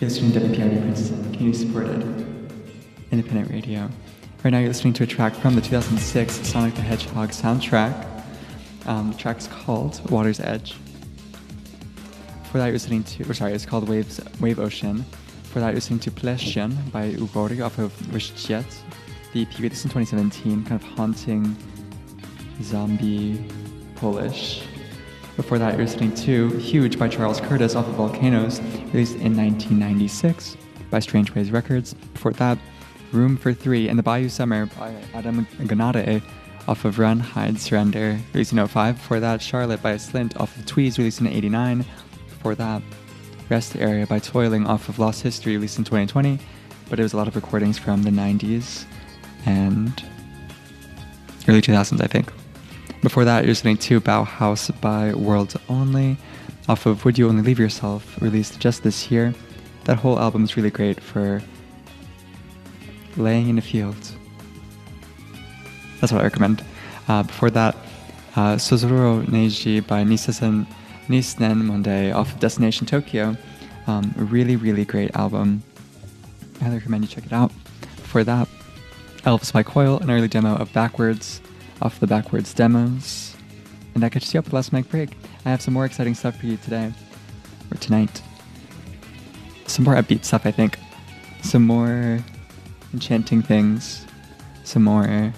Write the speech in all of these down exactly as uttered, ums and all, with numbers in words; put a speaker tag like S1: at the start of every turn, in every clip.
S1: You're listening to W P R B Princeton, community-supported, independent radio. Right now you're listening to a track from the two thousand six Sonic the Hedgehog soundtrack. Um, the track's called Water's Edge. For that you're listening to, or sorry, it's called Waves, Wave Ocean. For that you're listening to Pleścian by Ugori off of Wyszczyt. The E P released in twenty seventeen, kind of haunting, zombie, Polish. Before that, you're listening to Huge by Charles Curtis off of Volcanoes, released in nineteen ninety-six by Strange Ways Records. Before that, Room for Three and the Bayou Summer by Adam Ganade off of Run, Hide, Surrender, released in oh five. Before that, Charlotte by Slint off of Tweez, released in eighty-nine. Before that, Rest Area by Toiling off of Lost History, released in twenty twenty. But it was a lot of recordings from the nineties and early two thousands, I think. Before that, you're listening to Bauhaus by World Only off of Would You Only Leave Yourself, released just this year. That whole album is really great for laying in a field. That's what I recommend. Uh, before that, uh, Sozuru Neji by Nisasen Nisnen Monde off of Destination Tokyo. Um, a really, really great album. I highly recommend you check it out. Before that, Elvis by Coil, an early demo of Backwards off the Backwards demos. And that catches you up with Last Mic Break. I have some more exciting stuff for you today, or tonight. Some more upbeat stuff, I think. Some more enchanting things. Some more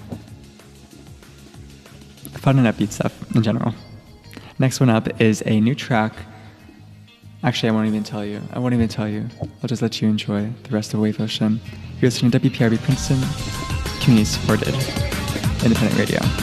S1: fun and upbeat stuff in general. Next one up is a new track. Actually, I won't even tell you. I won't even tell you. I'll just let you enjoy the rest of Wave Ocean. You're listening to W P R B Princeton, community supported, independent radio.